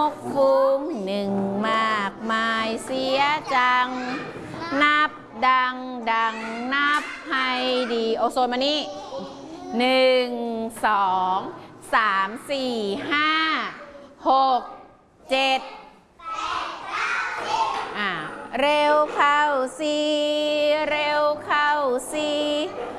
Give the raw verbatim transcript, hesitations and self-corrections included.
กฟุ้งหนึ่งมากมายเสียจังนับดังดังนับให้ดีโอโซนมานี่หนึ่งสองสามสี่ห้าหกเจ็ดอ่าเร็วเข้าสิเร็วเข้าสิ